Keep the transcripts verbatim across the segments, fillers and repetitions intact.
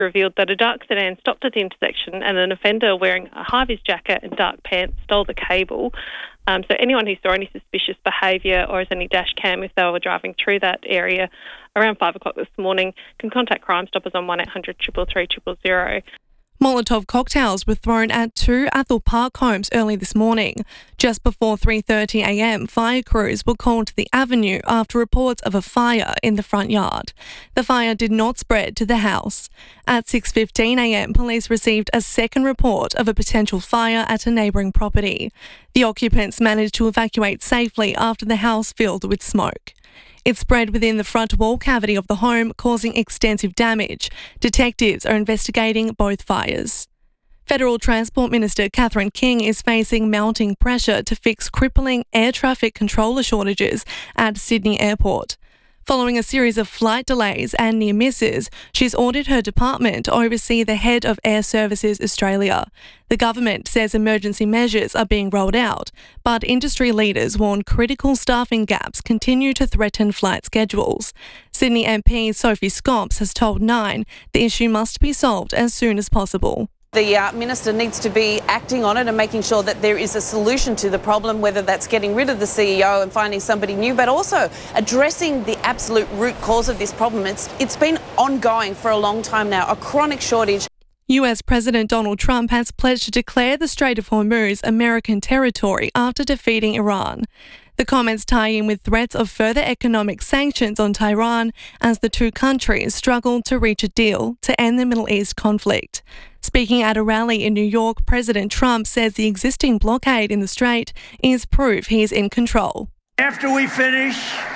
revealed that a dark sedan stopped at the intersection and an offender wearing a high-vis jacket and dark pants stole the cable. Um, so anyone who saw any suspicious behaviour or has any dash cam if they were driving through that area around five o'clock this morning can contact Crime Stoppers on one eight hundred three three three zero zero. Molotov cocktails were thrown at two Athol Park homes early this morning. Just before three thirty a m, fire crews were called to the avenue after reports of a fire in the front yard. The fire did not spread to the house. At six fifteen a m, police received a second report of a potential fire at a neighbouring property. The occupants managed to evacuate safely after the house filled with smoke. It spread within the front wall cavity of the home, causing extensive damage. Detectives are investigating both fires. Federal Transport Minister Catherine King is facing mounting pressure to fix crippling air traffic controller shortages at Sydney Airport. Following a series of flight delays and near misses, she's ordered her department to oversee the head of Air Services Australia. The government says emergency measures are being rolled out, but industry leaders warn critical staffing gaps continue to threaten flight schedules. Sydney M P Sophie Scops has told Nine the issue must be solved as soon as possible. The uh, Minister needs to be acting on it and making sure that there is a solution to the problem, whether that's getting rid of the C E O and finding somebody new, but also addressing the absolute root cause of this problem. It's It's been ongoing for a long time now, a chronic shortage. U S President Donald Trump has pledged to declare the Strait of Hormuz American territory after defeating Iran. The comments tie in with threats of further economic sanctions on Tehran as the two countries struggle to reach a deal to end the Middle East conflict. Speaking at a rally in New York, President Trump says the existing blockade in the strait is proof he's in control. After we finish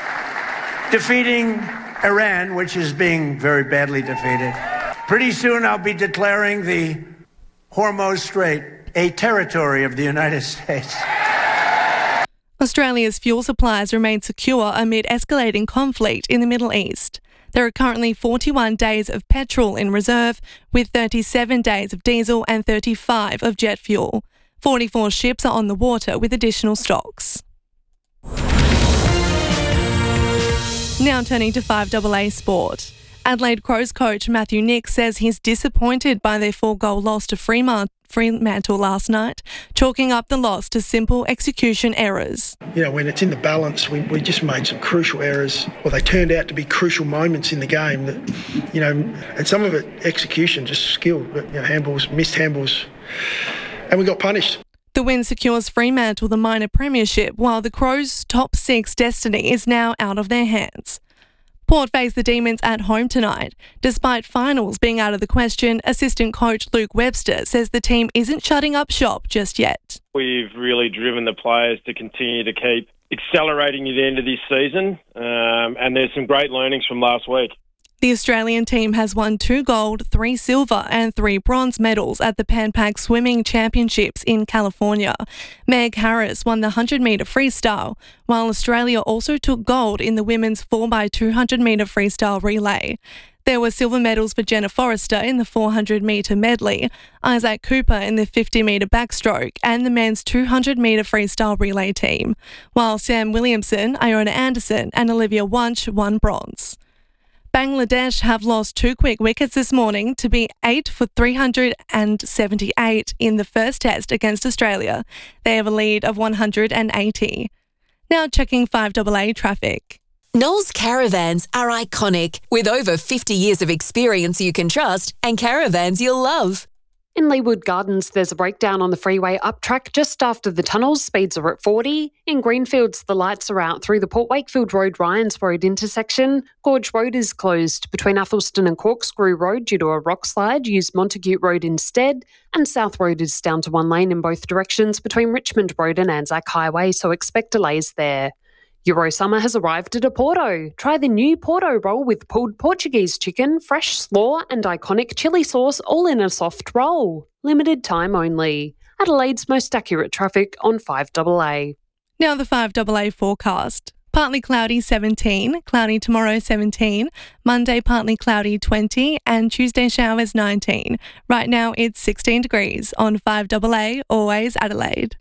defeating Iran, which is being very badly defeated, pretty soon I'll be declaring the Hormuz Strait a territory of the United States. Australia's fuel supplies remain secure amid escalating conflict in the Middle East. There are currently forty-one days of petrol in reserve, with thirty-seven days of diesel and thirty-five of jet fuel. forty-four ships are on the water with additional stocks. Now turning to five A A Sport. Adelaide Crows coach Matthew Nick says he's disappointed by their four-goal loss to Fremantle Fremantle last night, chalking up the loss to simple execution errors. You know, when it's in the balance, we, we just made some crucial errors. Well, they turned out to be crucial moments in the game that, you know, and some of it execution, just skill, but, you know, handballs, missed handballs, and we got punished. The win secures Fremantle the minor premiership, while the Crows' top six destiny is now out of their hands. Port face the Demons at home tonight. Despite finals being out of the question, assistant coach Luke Webster says the team isn't shutting up shop just yet. We've really driven the players to continue to keep accelerating at the end of this season, um, and there's some great learnings from last week. The Australian team has won two gold, three silver and three bronze medals at the Pan Pac Swimming Championships in California. Meg Harris won the one hundred metre freestyle, while Australia also took gold in the women's four by two hundred metre freestyle relay. There were silver medals for Jenna Forrester in the four hundred metre medley, Isaac Cooper in the fifty metre backstroke and the men's two hundred metre freestyle relay team, while Sam Williamson, Iona Anderson and Olivia Wunsch won bronze. Bangladesh have lost two quick wickets this morning to be eight for three hundred seventy-eight in the first test against Australia. They have a lead of one hundred eighty. Now checking five A A traffic. Knowles Caravans are iconic, with over fifty years of experience you can trust and caravans you'll love. In Leewood Gardens, there's a breakdown on the freeway up track just after the tunnels. Speeds are at forty. In Greenfields, the lights are out through the Port Wakefield Road Ryans Road intersection. Gorge Road is closed between Athelston and Corkscrew Road due to a rock slide. Use Montague Road instead. And South Road is down to one lane in both directions between Richmond Road and Anzac Highway, so expect delays there. Eurosummer has arrived at a Porto. Try the new Porto roll with pulled Portuguese chicken, fresh slaw and iconic chilli sauce all in a soft roll. Limited time only. Adelaide's most accurate traffic on five A A. Now the five A A forecast. Partly cloudy seventeen, cloudy tomorrow seventeen, Monday partly cloudy twenty and Tuesday showers nineteen. Right now it's sixteen degrees on five A A, always Adelaide.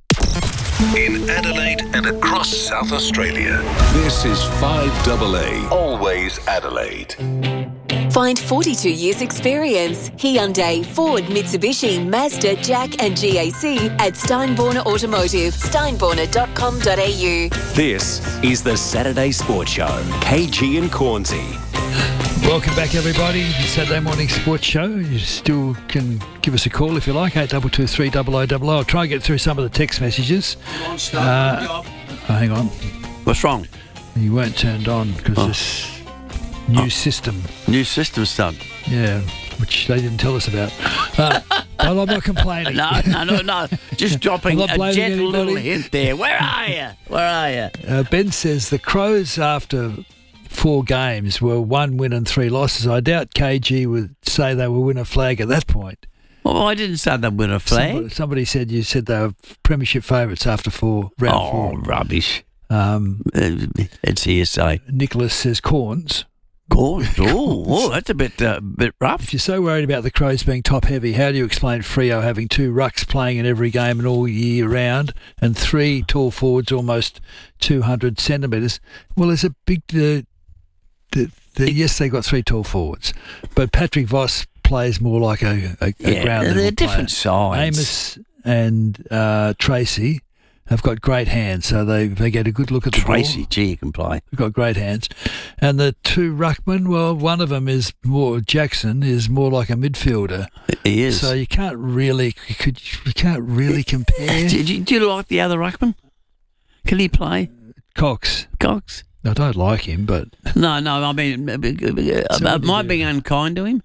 In Adelaide and across South Australia, this is five A A, always Adelaide. Find forty-two years experience. Hyundai, Ford, Mitsubishi, Mazda, Jack and G A C at Steinborner Automotive. steinborner dot com dot a u. This is the Saturday Sports Show. K G and Cornsey. Welcome back, everybody. The Saturday morning sports show. You still can give us a call if you like, eight two two three double oh double oh. I'll try and get through some of the text messages. Uh, oh, hang on. What's wrong? You weren't turned on because Oh. this new Oh. system. New system stuff. Yeah, which they didn't tell us about. Uh, but I'm not complaining. No, no, no, no. Just dropping I'm not a blaming gentle little anybody. hint there. Where are you? Where are you? Uh, Ben says the Crows, after four games, were one win and three losses. I doubt K G would say they will win a flag at that point. Well, I didn't say they'd win a flag. Somebody, somebody said you said they were premiership favourites after four round oh, four. rubbish. Um, it's hearsay. Nicholas says Corns. Corns? Oh, oh, that's a bit uh, bit rough. If you're so worried about the Crows being top heavy, how do you explain Freo having two rucks playing in every game and all year round, and three tall forwards almost two hundred centimetres? Well, there's a big. Uh, the, the, yes, they got three tall forwards, but Patrick Voss plays more like a, a, a Yeah, ground level they're different player. sides. Amos and uh, Tracy have got great hands, so they, they get a good look at the Tracy, ball. gee, you can play. They've got great hands. And the two ruckmen, well, one of them is more, Jackson is more like a midfielder. He is. So you can't really, you, could, you can't really compare. Do you, do you like the other ruckman? Can he play? Cox. Cox? I don't like him, but... No, no, I mean, uh, uh, am I being unkind to him?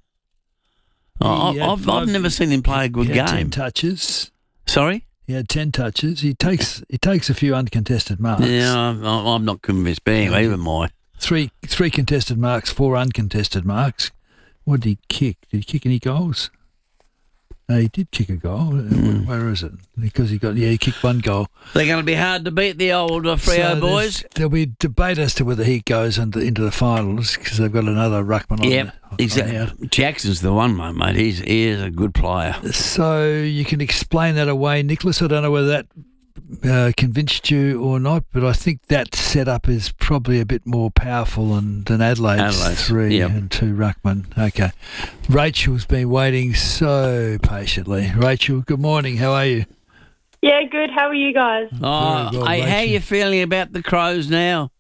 Oh, He I've, had I've, five- I've never seen him play a good he had game. ten touches. Sorry? He had ten touches. He takes he takes a few uncontested marks. Yeah, I'm, I'm not convinced, but anyway, even my. Three three contested marks, four uncontested marks. What did he kick? Did he kick any goals? No, he did kick a goal. Mm. Where is it? Because he got yeah, he kicked one goal. They're going to be hard to beat, the old uh, Freo So there's- boys. There'll be debate as to whether he goes into, into the finals because they've got another ruckman on. Yep, the- on exactly. out. Jackson's the one, mate, mate. He's, he is a good player. So you can explain that away, Nicholas. I don't know whether that uh, convinced you or not, but I think that setup is probably a bit more powerful than, than Adelaide's, Adelaide's, three yep. and two ruckman. Okay. Rachel's been waiting so patiently. Rachel, good morning. How are you? Yeah, good. How are you guys? Oh, Very well, hey, how Rachel. you feeling about the Crows now?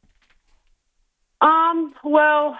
Um, well,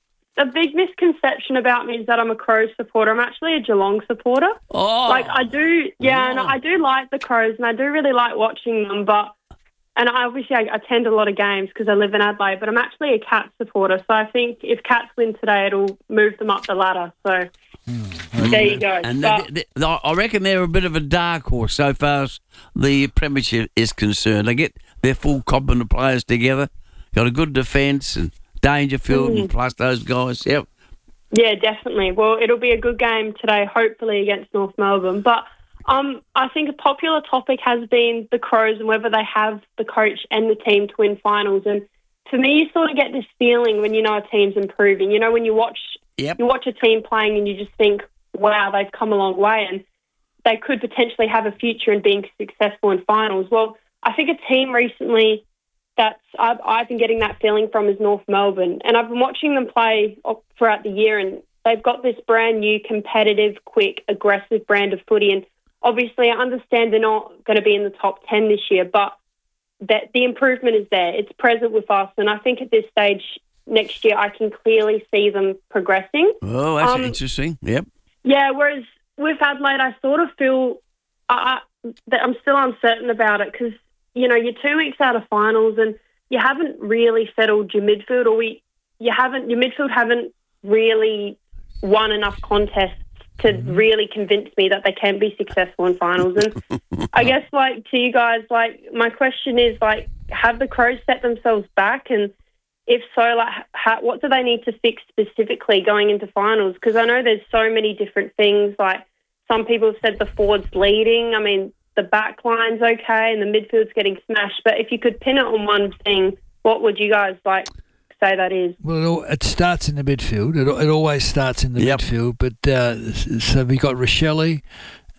a big misconception about me is that I'm a Crows supporter. I'm actually a Geelong supporter. Oh, Like, I do, yeah, and Oh. I do like the Crows, and I do really like watching them, but, and I obviously I attend a lot of games because I live in Adelaide, but I'm actually a Cats supporter, so I think if Cats win today, it'll move them up the ladder, so there you go. And But- they, they, I reckon they're a bit of a dark horse so far as the premiership is concerned. They get their full complement of players together, got a good defence and Dangerfield Mm. and plus those guys. Yep. Yeah, definitely. Well, it'll be a good game today, hopefully against North Melbourne. But um, I think a popular topic has been the Crows and whether they have the coach and the team to win finals. And for me, you sort of get this feeling when you know a team's improving. You know, when you watch Yep. you watch a team playing and you just think, wow, they've come a long way and they could potentially have a future in being successful in finals. Well, I think a team recently that's I've, I've been getting that feeling from is North Melbourne. And I've been watching them play throughout the year and they've got this brand new competitive, quick, aggressive brand of footy. And obviously I understand they're not going to be in the top ten this year, but that the improvement is there. It's present with us. And I think at this stage next year I can clearly see them progressing. Oh, that's Um, interesting. Yep. Yeah, whereas with Adelaide, I sort of feel uh, that I'm still uncertain about it because, you know, you're two weeks out of finals and you haven't really settled your midfield or we, you haven't, your midfield haven't really won enough contests to really convince me that they can be successful in finals. And I guess, like, to you guys, like, my question is, like, have the Crows set themselves back? And if so, like, how, what do they need to fix specifically going into finals? Because I know there's so many different things. Like, some people have said the forward's leading. I mean, the back line's okay and the midfield's getting smashed. But if you could pin it on one thing, what would you guys, like, say that is? Well, it, all, it starts in the midfield. It, it always starts in the Yep. midfield. But uh, so we got Rochelle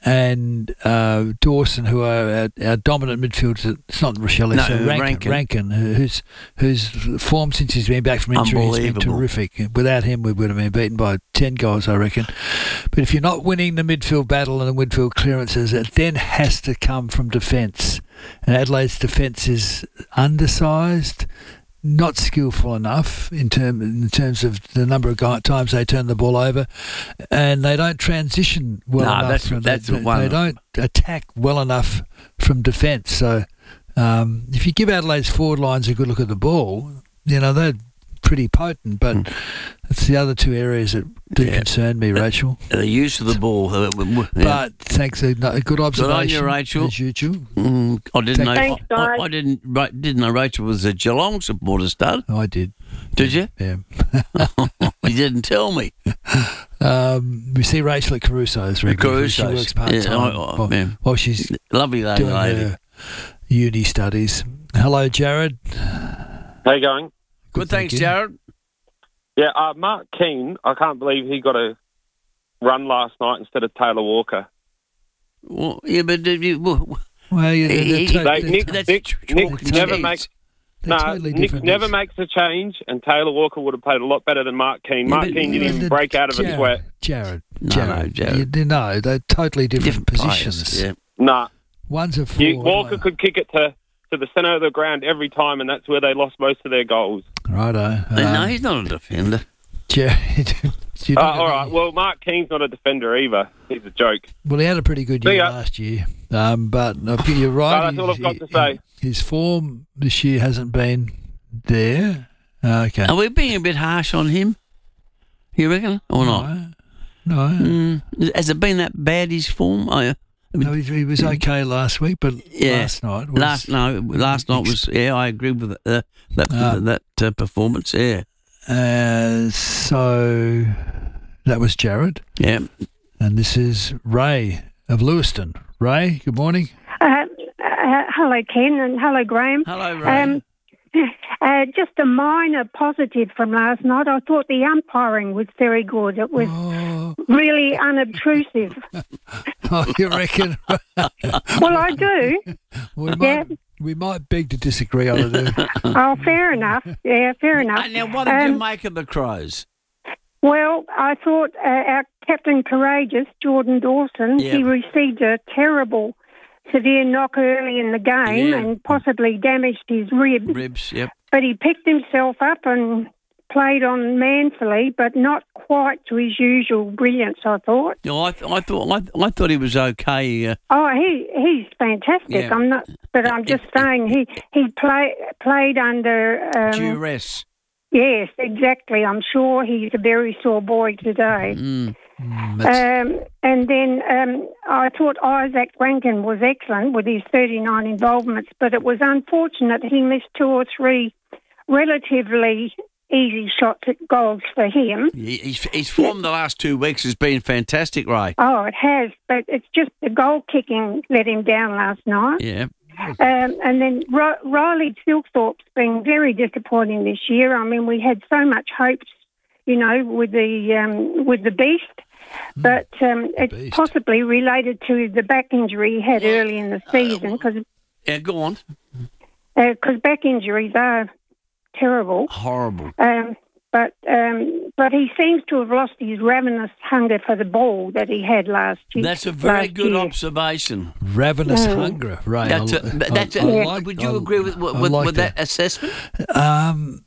and uh, Dawson, who are our, our dominant midfielders. It's not Rochelle, it's No, uh, Rankin, Rankin. Rankin, whose whose form since he's been back from injury has been Unbelievable. terrific. Without him, we would have been beaten by ten goals, I reckon. But if you're not winning the midfield battle and the midfield clearances, it then has to come from defence. And Adelaide's defence is undersized, not skillful enough in, term, in terms of the number of guy- times they turn the ball over, and they don't transition well No, enough. that's- from that's they, one they of- don't attack well enough from defence. So um, if you give Adelaide's forward lines a good look at the ball, you know, they're pretty potent, but Mm. it's the other two areas that do Yeah. concern me, Rachel. The use of the ball. uh, w- w- yeah. But thanks, a, a good observation, Good on you, Rachel. as usual. Mm, I didn't know. Thanks, I, guys. I didn't. Ra- Didn't know Rachel was a Geelong supporter. Stud. Oh, I did. Did you? Yeah. You didn't tell me. Um, we see Rachel at Caruso's regularly. She Caruso's. works part time Yeah, I- I- while, yeah. while she's Lovely lady. doing lady. her uni studies. Hello, Jared. How you going? Good, thank thanks, you. Jared. Yeah, uh, Mark Keane, I can't believe he got a run last night instead of Taylor Walker. Well, yeah, but uh, you, well, Well, yeah, they're, He- they're They, to- Nick, that's Nick, chalk Nick and never cheese. makes they're no, totally Nick different. never makes a change, and Taylor Walker would have played a lot better than Mark Keane. Mark but- Keane didn't Yeah, even the- break out of a Jared, sweat. Jared, No, Jared, no, Jared. You, no, they're totally different, different positions. players. Yeah. Nah, One's a you, forward. Walker like- could kick it to, to the centre of the ground every time, and that's where they lost most of their goals. Righto. Um, no, he's not a defender. Jared, you're Uh, not all gonna- right, well, Mark Keane's not a defender either. He's a joke. Well, he had a pretty good See year ya. last year, um, but uh, you're right. No, that's all I've got he- to say. His form this year hasn't been there. Uh, okay. Are we being a bit harsh on him? You reckon or not? No. No. Mm, has it been that bad? His form? Oh, yeah. No, he, he was okay last week, but Yeah. last night was Last no, last night was yeah. I agree with uh, that Ah. that uh, performance. Yeah, Uh, so that was Jared, yeah. and this is Ray of Lewiston. Ray, good morning. Uh, uh, hello, Ken, and hello, Graham. Hello, Ray. Um, uh, just a minor positive from last night. I thought the umpiring was very good. It was Oh, really unobtrusive. oh you reckon? Well, I do. we, Yeah. might, we might beg to disagree on it. Oh, fair enough. Yeah, fair enough. And now, what did you Um, make of the Crows? Well, I thought uh, our Captain Courageous, Jordan Dawson, Yeah. he received a terrible, severe knock early in the game Yeah. and possibly damaged his ribs. Ribs. Yep. But he picked himself up and played on manfully, but not quite to his usual brilliance, I thought. No, I, th- I thought I, I thought he was okay. Uh, Oh, he he's fantastic. Yeah. I'm not, but I'm just saying he he play, played under. Um, duress. yes, exactly. I'm sure he's a very sore boy today. Mm. Mm, that's- Um, and then um, I thought Isaac Rankin was excellent with his thirty-nine involvements, but it was unfortunate he missed two or three relatively easy shots at goals for him. He, he's, his form the last two weeks has been fantastic, Ray. Oh, it has, but it's just the goal kicking let him down last night. Yeah. Um, and then Ri- Riley Silkthorpe's been very disappointing this year. I mean, we had so much hopes, you know, with the um, with the Beast, but um, it's Beast. possibly related to the back injury he had early in the season because Yeah, go on. because back injuries are terrible. Horrible. Um, but um, but he seems to have lost his ravenous hunger for the ball that he had last year. That's a very last good year. observation. Ravenous Mm. hunger, Ray. That's I- a, but that's I- a, I like- would you I- agree with with, I with, like with that assessment? Um,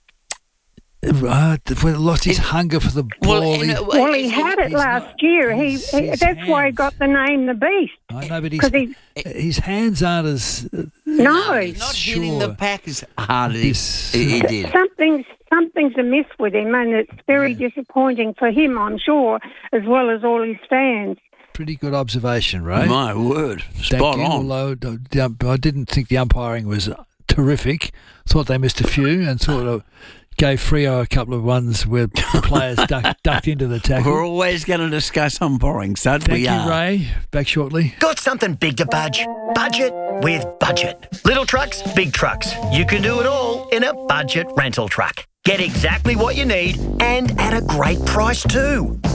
uh, well, lost his hunger for the ball. Well, He- in a- Well, he He's had it he's last not- year. He, his- he his that's why he hands. got the name the Beast. I know, but his, 'Cause he- his hands aren't as uh, No, He's not hitting sure. the pack as hard as he, This- he, he did. something's something's amiss with him, and it's very disappointing for him, I'm sure, as well as all his fans. Pretty good observation, Ray. My word, Thank spot you. on. Although the- the ump- I didn't think the umpiring was terrific. Thought they missed a few, and thought I gave Freo a couple of ones where the players ducked, ducked into the tackle. We're always going to discuss umpiring, so Thank we you, are. Ray. Back shortly. Got something big to budge? Budget with Budget. Little trucks, big trucks. You can do it all in a budget rental truck. Get exactly what you need and at a great price too.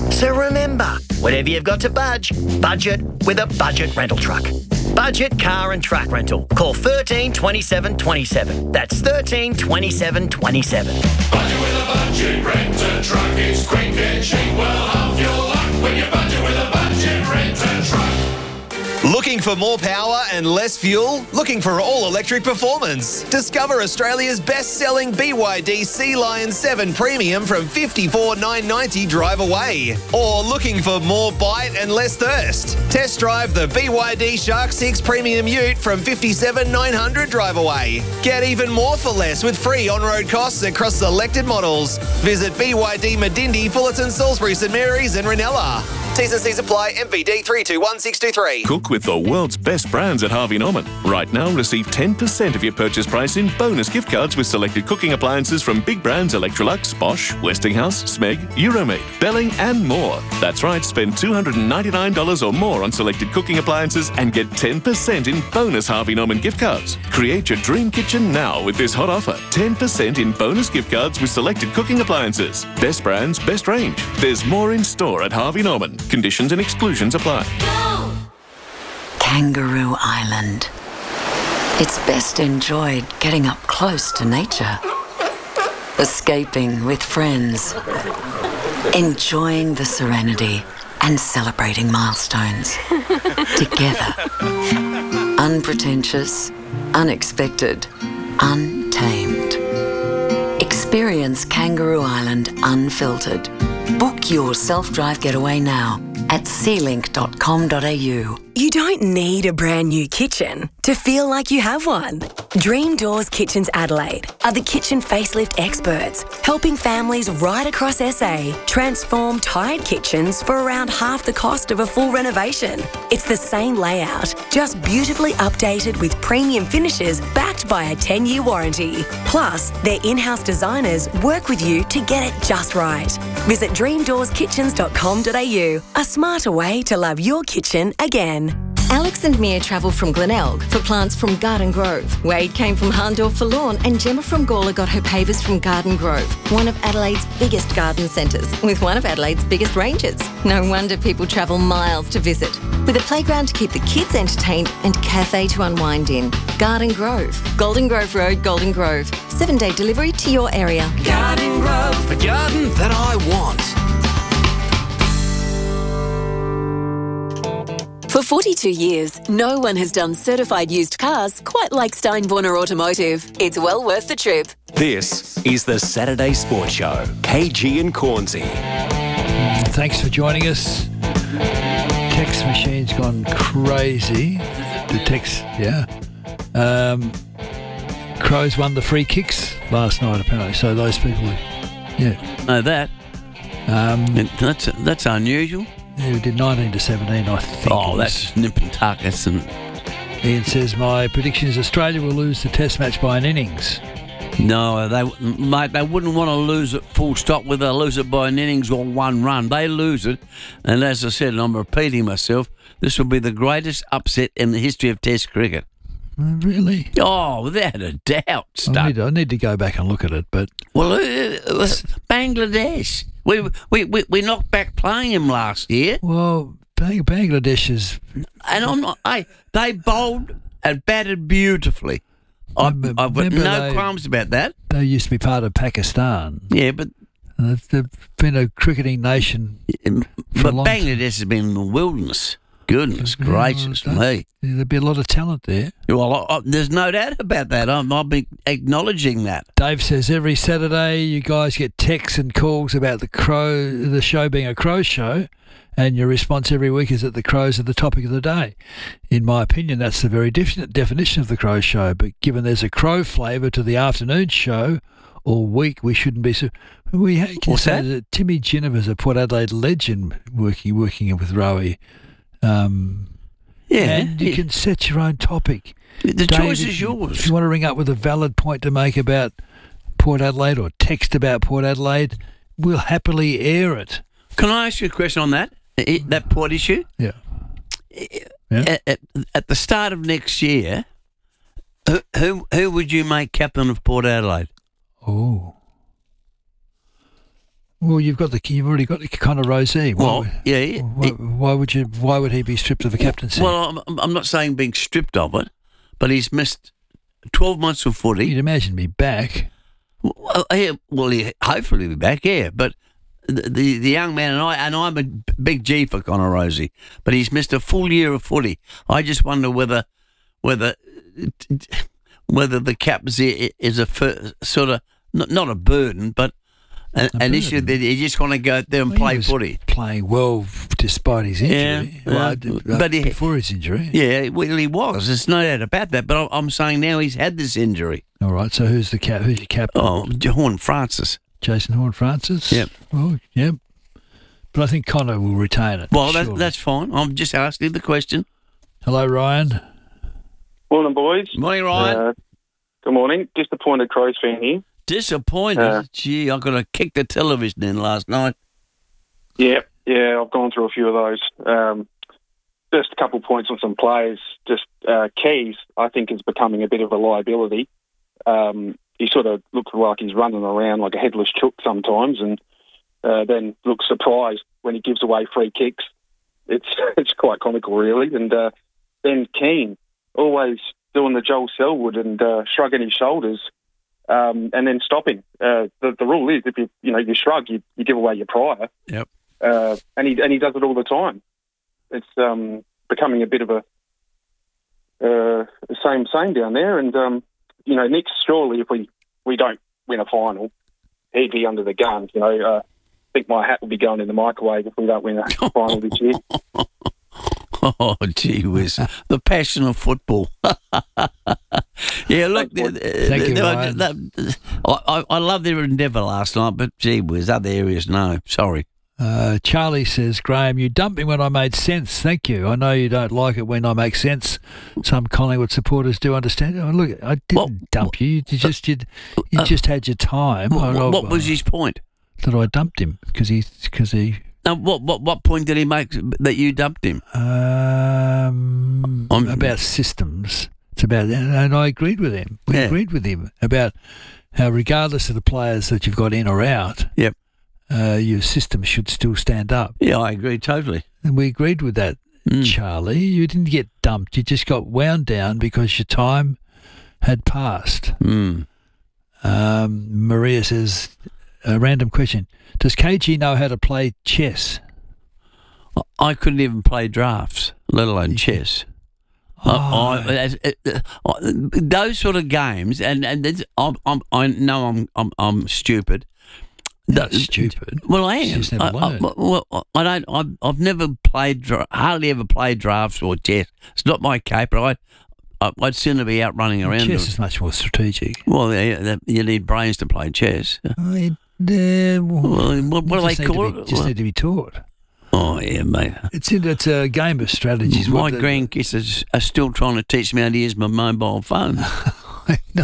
So remember, whenever you've got to budge, budget with a Budget rental truck. Budget car and truck rental. Call thirteen twenty-seven twenty-seven. That's thirteen twenty-seven twenty-seven. Budget with a Budget rent-a truck. It's quick and cheap. Well, half your luck when you budget with a Budget rent-a truck. Looking for more power and less fuel? Looking for all-electric performance? Discover Australia's best-selling B Y D Sea Lion seven Premium from fifty-four thousand nine hundred ninety dollars drive away. Or looking for more bite and less thirst? Test drive the B Y D Shark six Premium Ute from fifty-seven thousand nine hundred dollars drive away. Get even more for less with free on-road costs across selected models. Visit B Y D Medindi, Fullerton, Salisbury, St Mary's and Ranella. T's and C's apply. M V D three two one six two three. Cook with the world's best brands at Harvey Norman. Right now, receive ten percent of your purchase price in bonus gift cards with selected cooking appliances from big brands Electrolux, Bosch, Westinghouse, Smeg, Euromade, Belling and more. That's right, spend two hundred ninety-nine dollars or more on selected cooking appliances and get ten percent in bonus Harvey Norman gift cards. Create your dream kitchen now with this hot offer. ten percent in bonus gift cards with selected cooking appliances. Best brands, best range. There's more in store at Harvey Norman. Conditions and exclusions apply. Kangaroo Island. It's best enjoyed getting up close to nature, escaping with friends, enjoying the serenity and celebrating milestones together. Unpretentious, unexpected, untamed. Experience Kangaroo Island unfiltered. Book your self-drive getaway now at sea link dot com dot a u. You don't need a brand new kitchen to feel like you have one. Dream Doors Kitchens Adelaide are the kitchen facelift experts, helping families right across S A transform tired kitchens for around half the cost of a full renovation. It's the same layout, just beautifully updated with premium finishes backed by a ten-year warranty. Plus, their in-house designers work with you to get it just right. Visit dream doors kitchens dot com dot a u, a smarter way to love your kitchen again. Alex and Mia travelled from Glenelg for plants from Garden Grove. Wade came from Harndorf for lawn, and Gemma from Gawler got her pavers from Garden Grove, one of Adelaide's biggest garden centres, with one of Adelaide's biggest ranges. No wonder people travel miles to visit. With a playground to keep the kids entertained and cafe to unwind in. Garden Grove, Golden Grove Road, Golden Grove. Seven-day delivery to your area. Garden Grove, the garden that I want. For forty-two years, no one has done certified used cars quite like Steinborner Automotive. It's well worth the trip. This is the Saturday Sports Show. K G and Cornsey. Thanks for joining us. Text machine's gone crazy. The text, yeah. Um, Crows won the free kicks last night, apparently. So those people, yeah. Know that. Um, that's that's unusual. Yeah, we did nineteen to seventeen, I think. Oh, that's nip and tuck. That's some... Ian says, my prediction is Australia will lose the test match by an innings. No, they mate, they wouldn't want to lose it full stop, whether they lose it by an innings or one run. They lose it, and as I said, and I'm repeating myself, this will be the greatest upset in the history of Test cricket. Really? Oh, without a doubt. I need, I need to go back and look at it, but... Well, it was Bangladesh. We, we we we knocked back playing him last year. Well, Bang, Bangladesh is... And I'm not... Hey, they bowled and batted beautifully. I've, I've got no they, qualms about that. They used to be part of Pakistan. Yeah, but... They've, they've been a cricketing nation But Bangladesh has been in the wilderness. Goodness yeah, gracious well, me. There'd be a lot of talent there. Well, I, I, there's no doubt about that. I'm, I've been acknowledging that. Dave says every Saturday you guys get texts and calls about the crow, the show being a crow show, and your response every week is that the crows are the topic of the day. In my opinion, that's the very definite definition of the crow show. But given there's a crow flavour to the afternoon show or week, we shouldn't be so. We can What's say that? that Timmy Jennifer's a Port Adelaide legend working working with Rowie. Um, yeah, and you yeah. can set your own topic. The Dave, choice if, is yours. If you want to ring up with a valid point to make about Port Adelaide or text about Port Adelaide, we'll happily air it. Can I ask you a question on that? That Port issue? Yeah. yeah. At, at, at the start of next year, who, who who would you make captain of Port Adelaide? Oh. Well, you've got the you've already got the Connor Rosey. Why Well, would- yeah. it- Why, why would you? Why would he be stripped of the captaincy? Well, I'm, I'm not saying being stripped of it, but he's missed twelve months of footy. You'd imagine me back. Well, yeah, well, he hopefully be back, yeah. But the, the the young man and I and I'm a big G for Connor Rosey, but he's missed a full year of footy. I just wonder whether whether whether the captaincy is a fir- sort of not, not a burden, but an, A an issue that you just want to go out there and Well, he play was footy. Playing well despite his injury. Yeah, Well, yeah. uh, But he- before his injury. Yeah, well, he was. There's no doubt about that. But I'm- I'm saying now he's had this injury. All right. So who's the cap? Who's your captain? Oh, Horn Francis. Jason Horn Francis. Yep. Oh, yep. But I think Connor will retain it. Well, that, surely. that's fine. I'm just asking the question. Hello, Ryan. Morning, boys. Morning, Ryan. Uh, good morning. Disappointed Crows fan here. Disappointed. Uh, Gee, I got to kick the television in last night. Yeah, yeah, I've gone through a few of those. Um, just a couple points on some players. Just uh, Keys, I think, is becoming a bit of a liability. Um, he sort of looks like he's running around like a headless chook sometimes, and uh, then looks surprised when he gives away free kicks. It's it's quite comical, really. And uh, then Keane, always doing the Joel Selwood and uh, shrugging his shoulders. Um, and then stopping. Uh, the, the rule is if you you know you shrug, you, you give away your prior. Yep. Uh, and he and he does it all the time. It's um, becoming a bit of a uh, same same down there. And um, you know, Nick, surely if we, we don't win a final, he'd be under the gun. You know, uh, I think my hat will be going in the microwave if we don't win a final this year. Oh, gee whiz. The passion of football. Yeah, look, Thank they, you, they, Ryan. they, I, I love their endeavour last night, but gee whiz, other areas, no. Sorry. Uh, Charlie says, Graham, you dumped me when I made sense. Thank you. I know you don't like it when I make sense. Some Collingwood supporters do understand. Oh, look, I didn't Well, dump you. You just you, you uh, just had your time. What, I- I- what was his point? That I dumped him because he because he. Uh, what, what what point did he make that you dumped him? Um, about systems. It's about, and, and I agreed with him. We Yeah. agreed with him about how, regardless of the players that you've got in or out, Yep. uh, your system should still stand up. Yeah, I agree totally. And we agreed with that, Charlie. You didn't get dumped. You just got wound down because your time had passed. Mm. Um, Maria says, a random question. Does K G know how to play chess? I couldn't even play drafts, let alone chess. Oh. I, I, as- uh, uh, those sort of games, and and it's- I'm, I'm, I know I'm I'm, I'm stupid. Not Th- stupid. Well, I am. You just never I, I, learned. well, I don't. I've, I've never played, dra- hardly ever played drafts or chess. It's not my caper. I, I I'd sooner be out running around. Chess doing- is much more strategic. Well, yeah, that- you need brains to play chess. Oh, it, uh, well, Well, what, what you do they just need to call be- it? Just need to be taught. Oh yeah, mate. It's in, it's a game of strategies. My What the- grandkids are, are still trying to teach me how to use my mobile phone. no,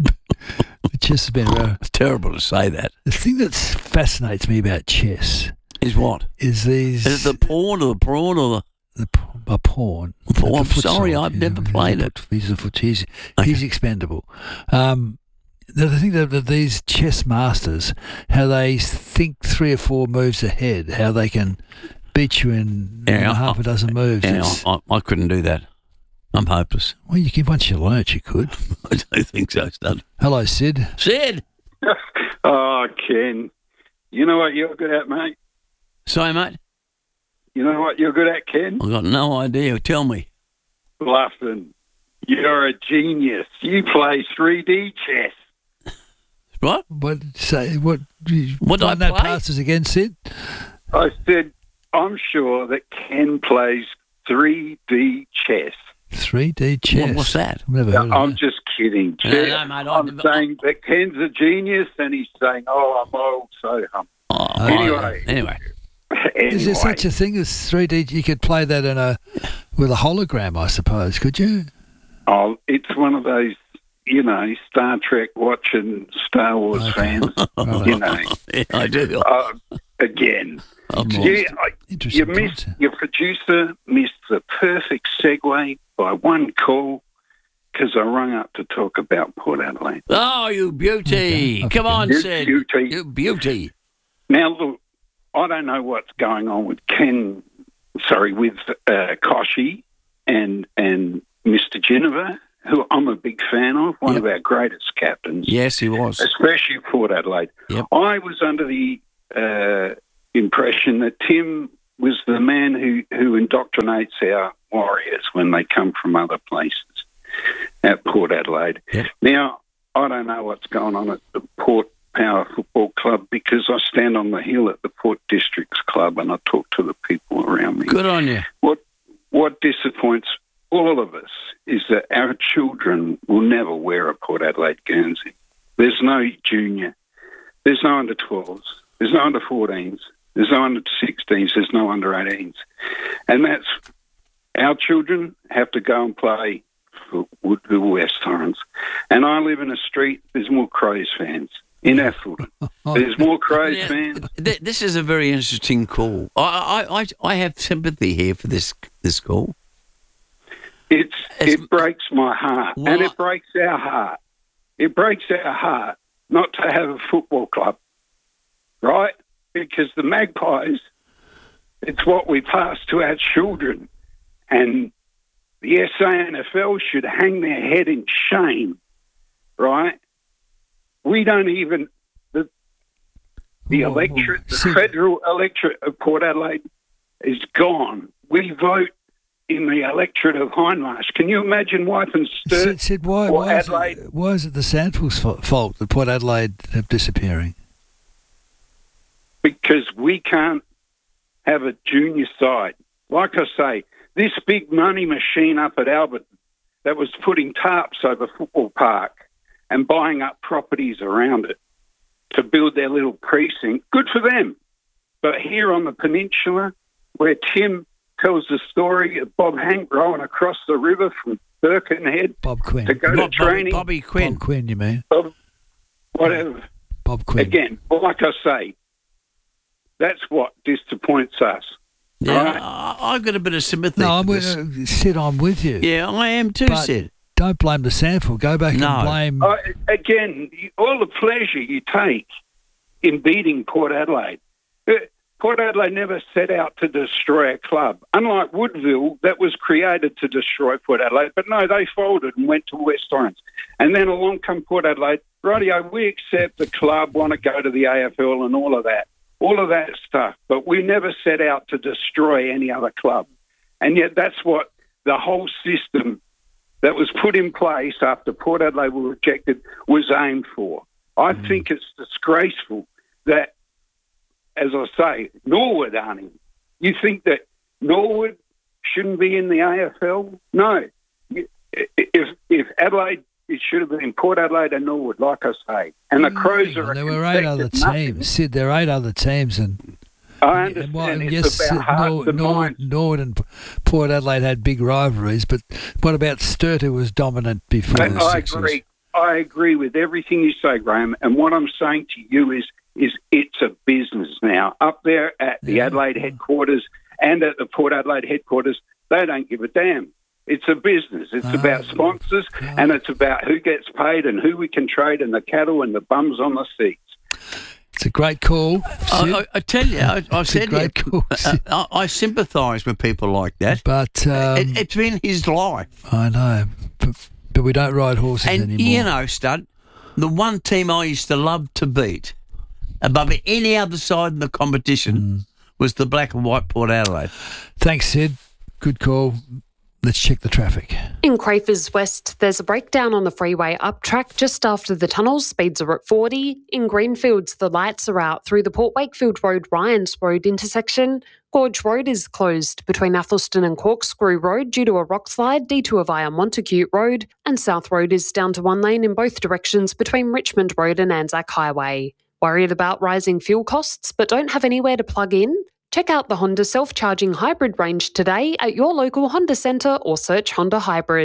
but chess has been around. It's terrible to say that. The thing that fascinates me about chess Is what? is these Is it the pawn or the prawn or the? a pawn. Oh, The I'm foot sorry, side. I've Yeah, never he's a played foot- it. He's a foot. He's, he's expendable. Um, the the thing that, that these chess masters, how they think three or four moves ahead, how they can beat you in, in Yeah, half I- a dozen moves. Yeah, It's- I, I couldn't do that. I'm hopeless. well, you can, once you learn it, you could. I don't think so, Stud. Hello, Sid. Sid. Oh, Ken. You know what you're good at, mate? Sorry, mate. You know what you're good at, Ken? I've got no idea. Tell me. Bluffing. You're a genius. You play three D chess. What? What say? What? What do I run that play? past us again, Sid? I said, I'm sure that Ken plays three D chess. Three D chess. What- what's that? I've never heard of I'm that. just kidding. No, Chess. no, mate, I'm I- saying that Ken's a genius, and he's saying, "Oh, I'm old, so hum." Oh, Anyway. Anyway. Is there Anyway. such a thing as three D? You could play that in a with a hologram, I suppose. Could you? Oh, it's one of those, you know, Star Trek watching Star Wars fans. You know, Yeah, I do. uh, again. I'm You, lost. I, you Interesting missed, your producer missed the perfect segue by one call because I rung up to talk about Port Adelaide. Oh, you beauty. Okay, Come on, You Sid. beauty. You beauty. Now, look, I don't know what's going on with Ken, sorry, with uh, Koshy and and Mister Geneva, who I'm a big fan of, one yep. of our greatest captains. Yes, he was. Especially Port Adelaide. Yep. I was under the uh, impression that Tim was the man who, who indoctrinates our warriors when they come from other places at Port Adelaide. Yep. Now, I don't know what's going on at the Port Power Football Club because I stand on the hill at the Port Districts Club and I talk to the people around me. Good on you. What what disappoints all of us is that our children will never wear a Port Adelaide Guernsey. There's no junior. There's no under twelves. There's no under fourteens. There's no under sixteens. There's no under eighteens. And that's our children have to go and play for Woodville West Torrens. And I live in a street, there's more Crows fans. In Atherton. There's more Crows yeah, fans. Th- this is a very interesting call. I, I, I, I have sympathy here for this this call. It's, it breaks my heart, well, and it breaks our heart. It breaks our heart not to have a football club, right? Because the Magpies, it's what we pass to our children, and the S A N F L should hang their head in shame, right? We don't even, the, the Whoa, electorate, whoa. the federal electorate of Port Adelaide is gone. We vote in the electorate of Hindmarsh. Can you imagine wiping Sturt Sid, Sid, why, or why, is Adelaide? it, why is it the Sandfulls' fault that Port Adelaide are disappearing? Because we can't have a junior side. Like I say, this big money machine up at Albert that was putting tarps over Football Park and buying up properties around it to build their little precinct, good for them. But here on the peninsula, where Tim tells the story of Bob Hank rowing across the river from Birkenhead Bob Quinn. to go Bob, to training. Bobby Quinn. Bob Quinn, you mean? Bob, whatever. Bob Quinn. Again, like I say, that's what disappoints us. Yeah, right? I, I've got a bit of sympathy. No, I'm for with, this. uh, Sid, I'm with you. Yeah, I am too, But Sid. Don't blame the Sandful. Go back No. and blame... Uh, again, all the pleasure you take in beating Port Adelaide. Uh, Port Adelaide never set out to destroy a club. Unlike Woodville, that was created to destroy Port Adelaide. But no, they folded and went to West Torrens. And then along come Port Adelaide. Rightio, we accept the club, want to go to the A F L and all of that. All of that stuff. But we never set out to destroy any other club. And yet that's what the whole system that was put in place after Port Adelaide were rejected was aimed for. I mm. think it's disgraceful that, as I say, Norwood, Arnie, you think that Norwood shouldn't be in the A F L? No. If if Adelaide, it should have been Port Adelaide and Norwood, like I say. And the Crows are... There were eight other teams. Sid, there are eight other teams and... I understand. Well, it's yes, about hearts Nor- and Nor- minds. Norwood and Port Adelaide had big rivalries, but what about Sturt, who was dominant before And the I Sixers? agree. I agree with everything you say, Graham. And what I'm saying to you is, is it's a business now. Up there at the Yeah. Adelaide headquarters and at the Port Adelaide headquarters, they don't give a damn. It's a business. It's Oh. about sponsors and it's about who gets paid and who we can trade and the cattle and the bums on the seats. It's a great call. I, I, I tell you, I, I It's a said great it, call, uh, I, I sympathise with people like that. But um, it, it's been his life. I know, but, but we don't ride horses And, anymore. you know, Stud, the one team I used to love to beat above any other side in the competition Mm. was the black and white Port Adelaide. Thanks, Sid. Good call. Let's check the traffic. In Crafers West, there's a breakdown on the freeway up track just after the tunnels. Speeds are at forty. In Greenfields, the lights are out through the Port Wakefield Road Ryans Road intersection. Gorge Road is closed between Athelston and Corkscrew Road due to a rock slide. Detour via Montacute Road. And South Road is down to one lane in both directions between Richmond Road and Anzac Highway. Worried about rising fuel costs but don't have anywhere to plug in? Check out the Honda self-charging hybrid range today at your local Honda centre or search Honda Hybrid.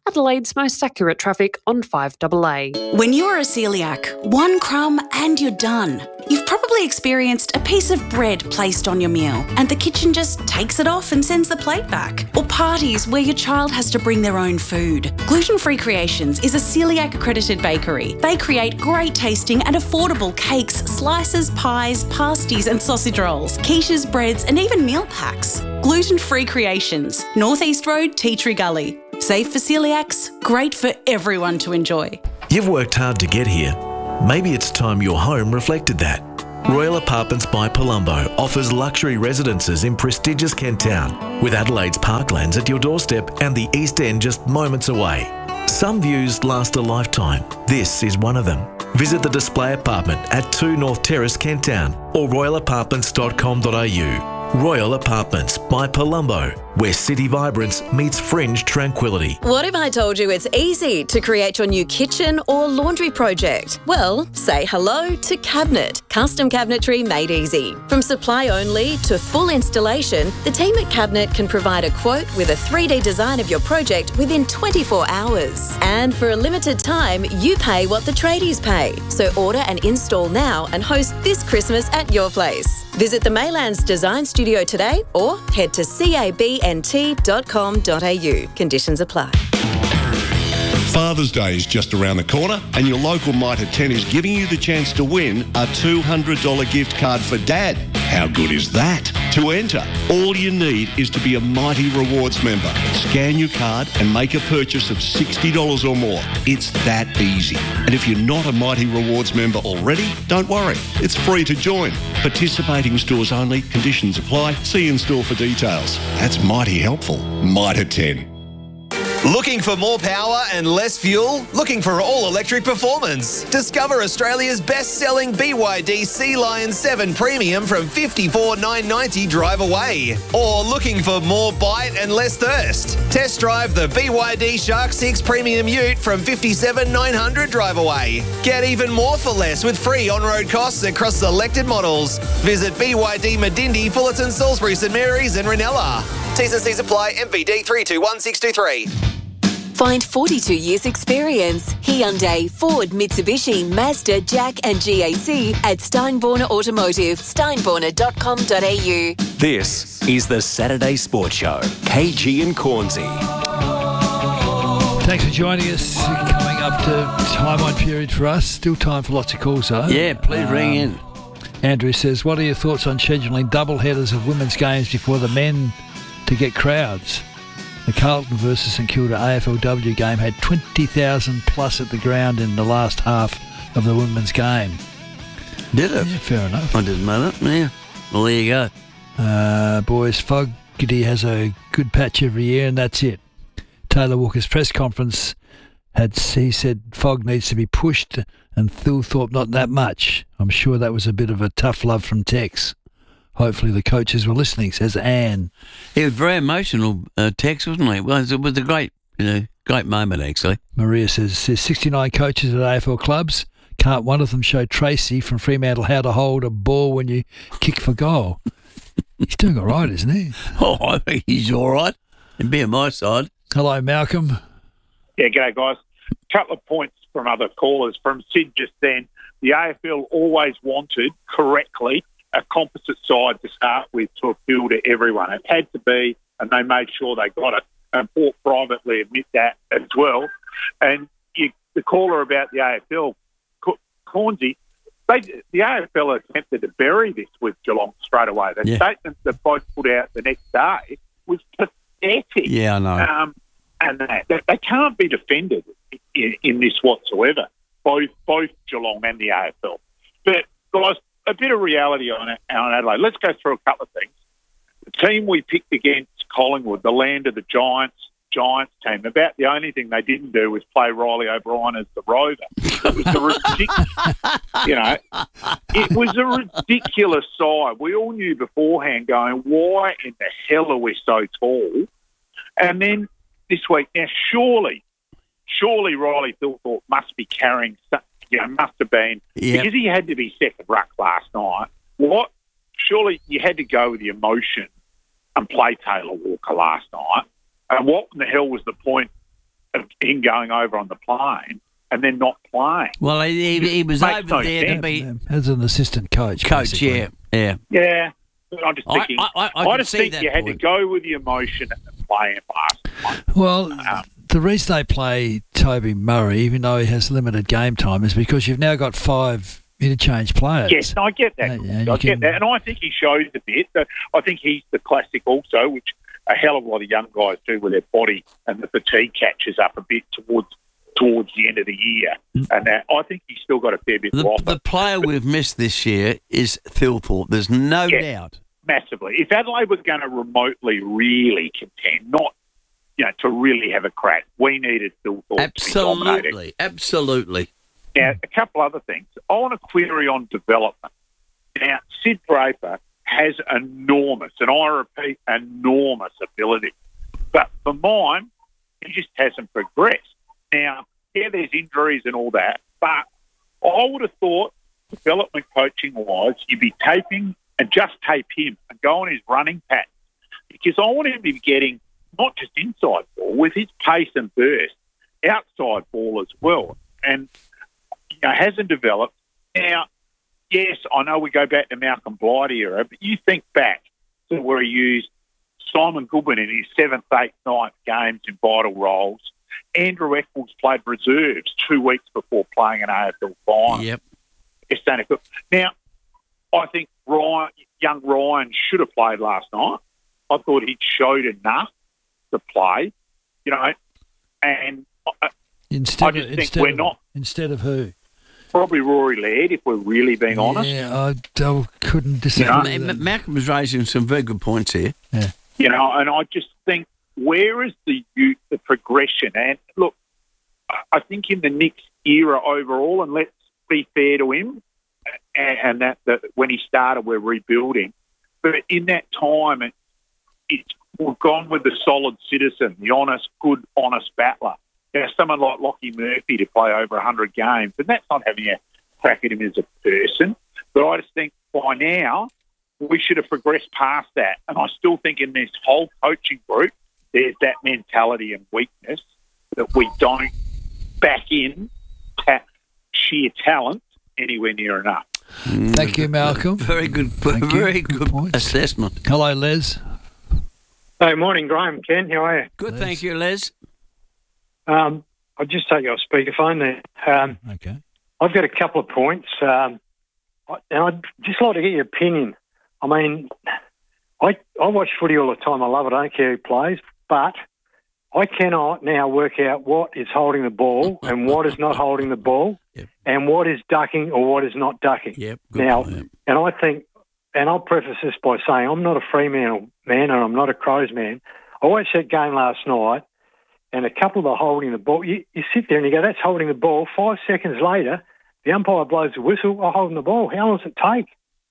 Adelaide's most accurate traffic on five A A. When you're a celiac, one crumb and you're done. You've probably experienced a piece of bread placed on your meal and the kitchen just takes it off and sends the plate back. Or parties where your child has to bring their own food. Gluten-Free Creations is a celiac accredited bakery. They create great tasting and affordable cakes, slices, pies, pasties and sausage rolls, quiches, breads and even meal packs. Gluten-Free Creations, North East Road, Tea Tree Gully. Safe for celiacs, great for everyone to enjoy. You've worked hard to get here. Maybe it's time your home reflected that. Royal Apartments by Palumbo offers luxury residences in prestigious Kent Town, with Adelaide's parklands at your doorstep and the East End just moments away. Some views last a lifetime. This is one of them. Visit the display apartment at two North Terrace, Kent Town, or royal apartments dot com dot a u. Royal Apartments by Palumbo, where city vibrance meets fringe tranquility. What if I told you it's easy to create your new kitchen or laundry project? Well, say hello to Cabinet. Custom cabinetry made easy. From supply only to full installation, the team at Cabinet can provide a quote with a three D design of your project within twenty-four hours. And for a limited time, you pay what the tradies pay. So order and install now and host this Christmas at your place. Visit the Maylands Design Studio today or head to cabnt dot com dot a u. Conditions apply. Father's Day is just around the corner and your local Mitre ten is giving you the chance to win a two hundred dollars gift card for Dad. How good is that? To enter, all you need is to be a Mighty Rewards member. Scan your card and make a purchase of sixty dollars or more. It's that easy. And if you're not a Mighty Rewards member already, don't worry. It's free to join. Participating stores only. Conditions apply. See in store for details. That's mighty helpful. Mitre ten. Looking for more power and less fuel? Looking for all-electric performance? Discover Australia's best-selling B Y D Sea Lion seven Premium from fifty-four thousand nine hundred ninety dollars drive away. Or looking for more bite and less thirst? Test drive the B Y D Shark six Premium Ute from fifty-seven thousand nine hundred dollars drive away. Get even more for less with free on-road costs across selected models. Visit B Y D Medindi, Fullerton, Salisbury, St Mary's and Ranella. T's and C's apply. M V D three two one six two three. Find forty-two years experience. Hyundai, Ford, Mitsubishi, Mazda, Jack and G A C at Steinborner Automotive. steinborner dot com dot a u. This is the Saturday Sports Show. K G and Cornsey. Thanks for joining us. Coming up to time on period for us. Still time for lots of calls though. Yeah, please um, ring in. Andrew says, what are your thoughts on scheduling double headers of women's games before the men to get crowds? The Carlton versus St Kilda A F L W game had twenty thousand plus at the ground in the last half of the women's game. Did it? Yeah, fair enough. I didn't know that. Yeah. Well, there you go. Uh, boys, Fogarty has a good patch every year, and that's it. Taylor Walker's press conference had he said Fog needs to be pushed, and Thilthorpe not that much. I'm sure that was a bit of a tough love from Tex. Hopefully the coaches were listening, says Anne. It was very emotional, uh, Tex, wasn't it? Well, it was a great, you know, great moment, actually. Maria says, there's sixty-nine coaches at A F L clubs. Can't one of them show Tracy from Fremantle how to hold a ball when you kick for goal? He's doing all right, isn't he? Oh, I think he's all right. He'd be on my side. Hello, Malcolm. Yeah, g'day, guys. A couple of points from other callers. From Sid just then, the A F L always wanted, correctly, a composite side to start with to appeal to everyone. It had to be, and they made sure they got it, and Port privately admit that as well. And you, the caller about the A F L, Cornsey, they, the A F L attempted to bury this with Geelong straight away. The yeah. statement that both put out the next day was pathetic. Yeah, I know. Um, and that, they, they can't be defended in, in this whatsoever, both both Geelong and the A F L. But, guys, a bit of reality on, on Adelaide. Let's go through a couple of things. The team we picked against Collingwood, the land of the Giants, Giants team, about the only thing they didn't do was play Riley O'Brien as the rover. It was a ridiculous, you know, it was a ridiculous side. We all knew beforehand going, why in the hell are we so tall? And then this week, now surely, surely Riley Thilthorpe must be carrying something. You know, must have been, yep. because he had to be second ruck last night. What? Surely you had to go with the emotion and play Taylor Walker last night. And what in the hell was the point of him going over on the plane and then not playing. Well, he, he, he was Makes over no there sense. to be As an assistant coach. coach. basically. Yeah, yeah. Yeah. But I'm just I- thinking, I- I- I I, can just see think that you had point. to go with the emotion and play him last. Well, Um, the reason they play Toby Murray, even though he has limited game time, is because you've now got five interchange players. Yes, I get that. Yeah, and I you get can- that. And I think he shows a bit. But I think he's the classic also, which a hell of a lot of young guys do with their body, and the fatigue catches up a bit towards towards the end of the year. And that, I think he's still got a fair bit to The, offer. the player we've missed this year is Thilthorpe. There's no Yeah. doubt. Massively. If Adelaide was going to remotely really contend, not you know to really have a crack, we needed Phil Thorpe to be dominating. Absolutely, absolutely. Now, a couple other things. I want to query on development. Now, Sid Draper has enormous, and I repeat, enormous ability. But for mine, he just hasn't progressed. Now, yeah, there's injuries and all that, but I would have thought, development coaching-wise, you'd be taping and just tape him and go on his running pattern. Because I want him to be getting not just inside ball, with his pace and burst, outside ball as well. And you know, hasn't developed. Now, yes, I know we go back to Malcolm Blight era, but you think back to where he used Simon Goodwin in his seventh, eighth, ninth games in vital roles. Andrew Eccles played reserves two weeks before playing an A F L final. Yep. It's done it good. Now, I think Ryan, young Ryan should have played last night. I thought he'd showed enough to play, you know, and I, Instead I just of, think instead we're of, not. Instead of who? Probably Rory Laird, if we're really being honest. Yeah, I, I couldn't disagree. You with know, that. Malcolm was raising some very good points here. Yeah. You know, and I just think, where is the youth, the progression? And look, I think in the next era overall, and let's be fair to him, and, and that, that when he started, we're rebuilding. But in that time, it, it's we've gone with the solid citizen, the honest, good, honest battler. You know, someone like Lockie Murphy to play over one hundred games, and that's not having a crack at him as a person. But I just think by now, we should have progressed past that. And I still think in this whole coaching group, there's that mentality and weakness that we don't back in ta- sheer talent anywhere near enough. Thank you, Malcolm. Very good, Thank you. very Good good, assessment. Hello, Les. Hey, morning, Graham. Ken, how are you? Good, thank you, Les. Um, I'll just take your speakerphone there. Um, okay. I've got a couple of points, um, I- and I'd just like to get your opinion. I mean, I I watch footy all the time. I love it. I don't care who plays, but I cannot now work out what is holding the ball and what is not holding the ball, yep. and what is ducking or what is not ducking. Yep, good now, point. and I think, and I'll preface this by saying I'm not a Fremantle man and I'm not a Crows man. I watched that game last night, and a couple of the holding the ball. You, you sit there and you go, "That's holding the ball." Five seconds later, the umpire blows the whistle. I'm holding the ball. How long does it take?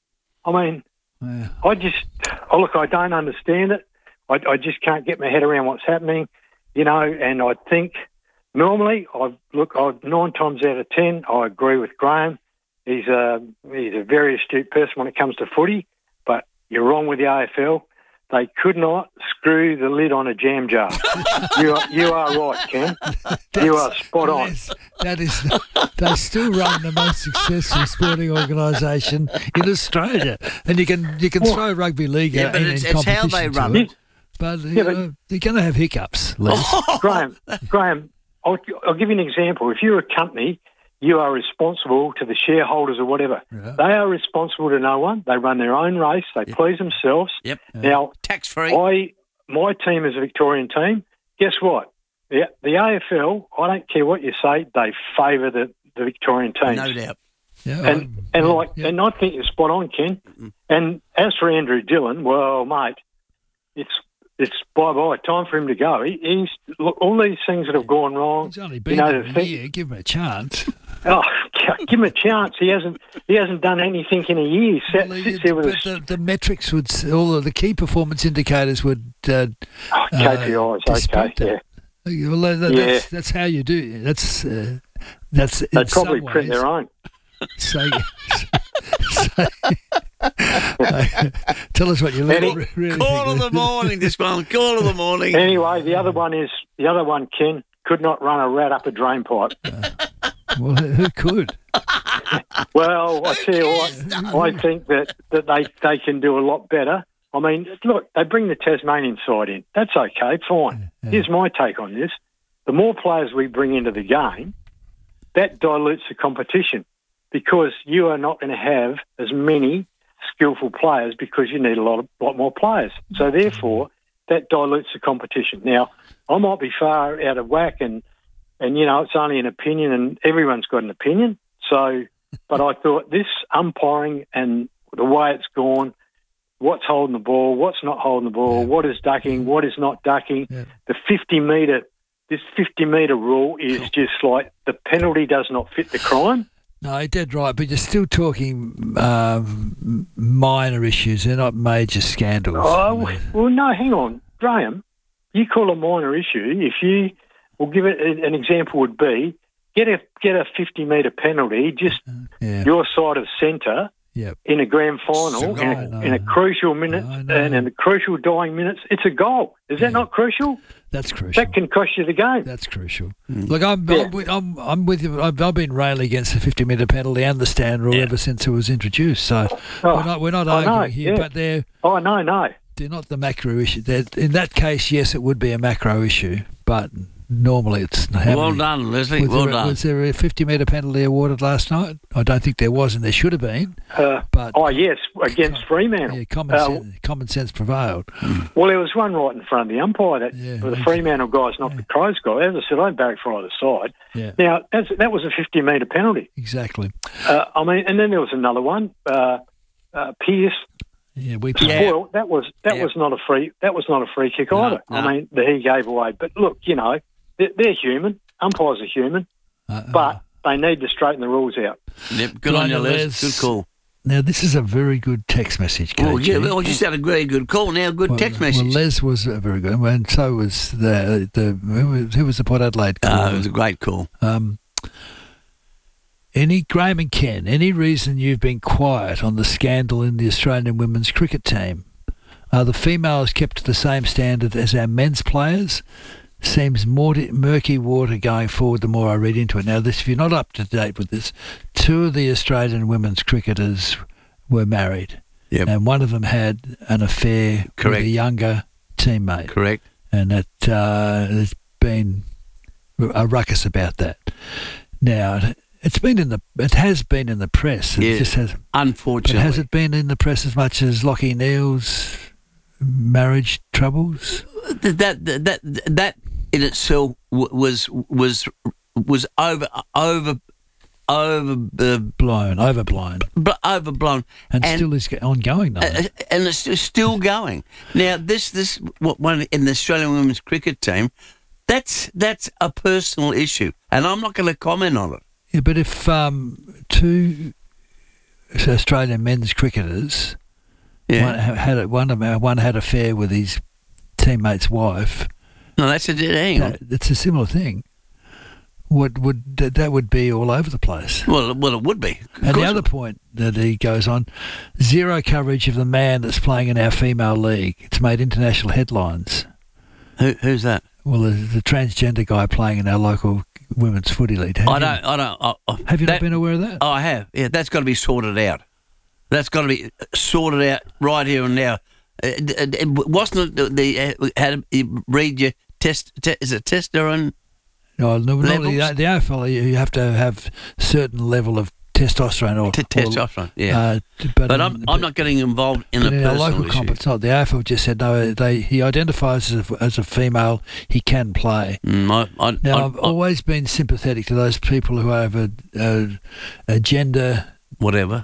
I mean, Yeah. I just, oh, look, I don't understand it. I, I just can't get my head around what's happening, you know. And I think normally, I look, I, nine times out of ten, I agree with Graham. He's a he's a very astute person when it comes to footy. But you're wrong with the A F L. They could not screw the lid on a jam jar. you are you are right, Ken. You are spot on. Yes, that is, they still run the most successful sporting organisation in Australia, and you can you can Well, throw rugby league yeah, out but in, it's- in it's how competition they to run it. it. But, you Yeah, but- know, you're going to have hiccups, Les. Graham, Graham, I'll, I'll give you an example. If you're a company, you are responsible to the shareholders or whatever. Yeah. They are responsible to no one. They run their own race. They please themselves. Yep. Now, Tax free. I my team is a Victorian team. Guess what? The, the A F L, I don't care what you say, they favour the, the Victorian teams. No doubt. Yeah, And and like and I think you're spot on, Ken. And as for Andrew Dillon, well, mate, it's it's bye bye time for him to go. He, he's look, all these things that have gone wrong. He's only you been know, there the a thing- year. Give him a chance. Oh, give him a chance. He hasn't. He hasn't done anything in a year. He sat, Well, sits there with but a the, the metrics would, s- all of the key performance indicators would uh, oh, K P Is. uh, Okay, dispute that. yeah. Well, that, Yeah. that's, that's how you do it. That's uh, that's They in probably some print ways, their own. Say, say, tell us what you Any- really, really Call of think. the morning, this one. Call of the morning. Anyway, the other one is the other one, Ken. could not run a rat up a drain pipe. Well, who could? Well, I tell you what, I think that, that they, they can do a lot better. I mean, look, they bring the Tasmanian side in. That's okay, fine. Yeah. Here's my take on this. The more players we bring into the game, that dilutes the competition because you are not going to have as many skillful players because you need a lot of lot more players. So therefore, that dilutes the competition. Now, I might be far out of whack and, and you know, it's only an opinion and everyone's got an opinion. So, but I thought this umpiring and the way it's gone, what's holding the ball, what's not holding the ball, what is ducking, what is not ducking, Yeah. the fifty metre, this fifty metre rule is just like the penalty does not fit the crime. No, you're dead right, but you're still talking um, minor issues. They're not major scandals. Oh, well, no, hang on. Graham, you call a minor issue. If you, we'll give it an example would be, get a get a fifty metre penalty, just yeah. your side of centre Yep. in a grand final, No, in, a, no. in a crucial minute, and in the crucial dying minutes, it's a goal. Is that not crucial? That's crucial. That can cost you the game. That's crucial. Look, I'm, I'm, with- I'm, I'm with you. I've, I've been railing against the fifty metre penalty and the stand rule ever since it was introduced. So Oh, we're not we're not I know, arguing here, yeah. but they're Oh, no, no. they're not the macro issue. They're, in that case, yes, it would be a macro issue, but normally it's not. Well done, Leslie. Was Well there, done. Was there a fifty metre penalty awarded last night? I don't think there was, and there should have been. Uh, But oh, yes, against Fremantle. Yeah, common, Uh, sense, common sense prevailed. Well, there was one right in front of the umpire that the Fremantle guys knocked the Crows guy. As I said, I barracked for either side. Yeah. Now, that's, that was a fifty metre penalty. Exactly. Uh, I mean, and then there was another one, uh, uh, Pierce. Yeah, we Spoil. That was that Yeah. was not a free. That was not a free kick No, either. no. I mean, that he gave away. But look, you know, they're, they're human. Umpires are human, but they need to straighten the rules out. Yep, good on you, Les. Good call. Now, this is a very good text message, K G. Oh, yeah, well, you just had a very good call. Now, good Well, text well, message. Les was uh, very good, and so was the the who was, who was the Port Adelaide call? Ah, it was a great call. Um, any Graham and Ken, any reason you've been quiet on the scandal in the Australian women's cricket team? Are the females kept to the same standard as our men's players? Seems more murky water going forward the more I read into it. Now, this, if you're not up to date with this, two of the Australian women's cricketers were married. Yep. And one of them had an affair Correct. with a younger teammate. Correct. And that uh, there's been a ruckus about that. Now, it's been in the it has been in the press. It Yeah, just has, unfortunately. But has it been in the press as much as Lockie Neal's marriage troubles? That that that that in itself w- was was was over over over uh, blown, overblown, but overblown, and, still is go- ongoing though. Uh, and it's st- still going. Now, this this what one in the Australian women's cricket team, that's that's a personal issue, and I'm not going to comment on it. Yeah, but if um, two Australian men's cricketers, Yeah. one ha- had a, one of them- one had an affair with his teammate's wife. No, that's a hang on. That, it's a similar thing. Would would that, that would be all over the place? Well, well, it would be. Of And the course other it- point that he goes on, zero coverage of the man that's playing in our female league. It's made international headlines. Who, who's that? Well, the, the transgender guy playing in our local women's footy league. Have I you- don't. I don't. I, I- Have you that- not been aware of that? Oh, I have. Yeah, that's got to be sorted out. That's got to be sorted out right here and now. Uh, d- uh, d- wasn't it the, the uh, had you read your test? Te, is it testosterone? No, no, normally levels? the, the A F L, you have to have certain level of testosterone or T- testosterone, yeah. Uh, t- but But, in- I'm I'm not getting involved in but a in our personal local issue. comp, it's not. The A F L just said no. They he identifies as a, as a female. He can play. Mm, I, I, Now I, I've always been sympathetic to those people who have a, a, a gender whatever.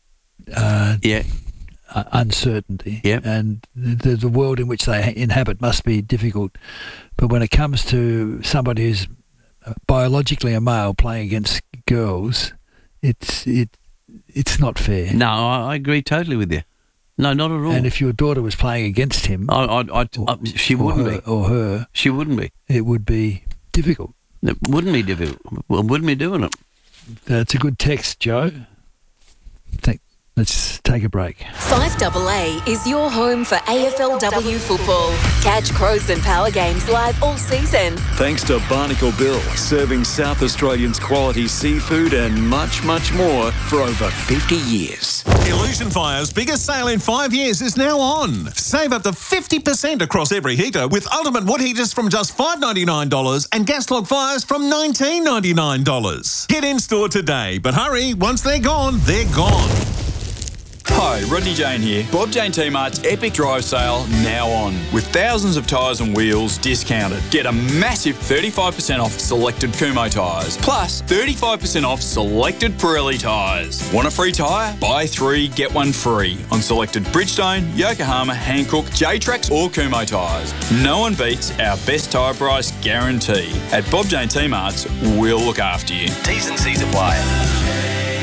uh, Yeah. uh, uncertainty. Yep. And the, the world in which they inhabit must be difficult. But when it comes to somebody who's biologically a male playing against girls, it's it it's not fair. No, I, I agree totally with you. No, not at all. And if your daughter was playing against him, I, I, I, I, she or wouldn't her, be. or her, She wouldn't be. it would be difficult. It wouldn't be difficult. Well, wouldn't be doing it. That's a good text, Joe. Thank, Let's take a break. five A A is your home for A F L W football. Catch Crows and Power games live all season. Thanks to Barnacle Bill, serving South Australians quality seafood and much, much more for over fifty years. Illusion Fire's biggest sale in five years is now on. Save up to fifty percent across every heater with ultimate wood heaters from just five dollars ninety-nine dollars and gas log fires from nineteen dollars ninety-nine. Get in store today, but hurry, once they're gone, they're gone. Hi, Rodney Jane here. Bob Jane T-Mart's Epic Drive Sale now on. With thousands of tyres and wheels discounted. Get a massive thirty-five percent off selected Kumho tyres. Plus thirty-five percent off selected Pirelli tyres. Want a free tyre? Buy three, get one free. On selected Bridgestone, Yokohama, Hankook, J-Trax or Kumho tyres. No one beats our best tyre price guarantee. At Bob Jane T-Mart's, we'll look after you. T's and C's apply.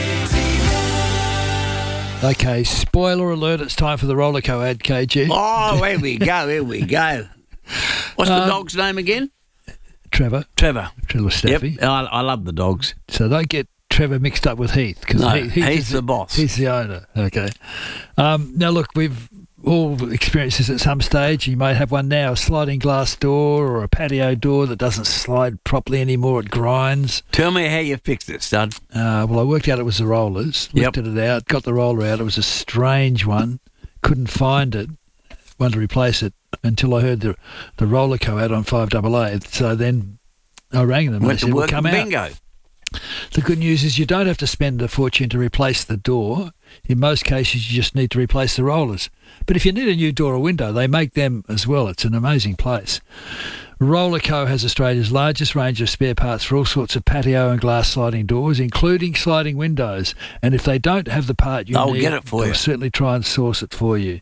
Okay, spoiler alert, it's time for the Rollerco ad, K G. Oh, here we go, here we go. What's the Um, dog's name again? Trevor. Trevor. Trevor Staffy. Yep, I, I love the dogs. So don't get Trevor mixed up with Heath. Cause No, Heath, Heath Heath's is the boss. He's the owner. Okay. Um, now, look, we've all experienced this at some stage. You may have one now, a sliding glass door or a patio door that doesn't slide properly anymore. It grinds. Tell me how you fixed it, stud. Uh, well, I worked out it was the rollers. Yep. Lifted it out, got the roller out. It was a strange one. Couldn't find it. Wanted to replace it until I heard the the Rollerco out on five A A. So then I rang them. Went and they to said, work well, come bingo. out. The good news is you don't have to spend a fortune to replace the door. In most cases, you just need to replace the rollers. But if you need a new door or window, they make them as well. It's an amazing place. Rollerco has Australia's largest range of spare parts for all sorts of patio and glass sliding doors, including sliding windows. And if they don't have the part you I'll need, get it for they'll you. certainly try and source it for you.